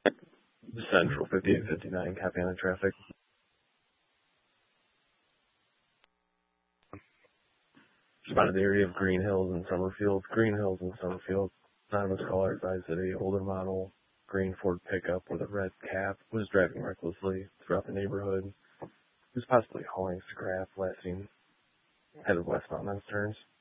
Central 5859, copy on the traffic. Spotted the area of Green Hills and Summerfield. Green Hills and Summerfield. Anonymous caller advised that a older model green Ford pickup with a red cap was driving recklessly throughout the neighborhood. He was possibly hauling scrap, headed westbound on turns.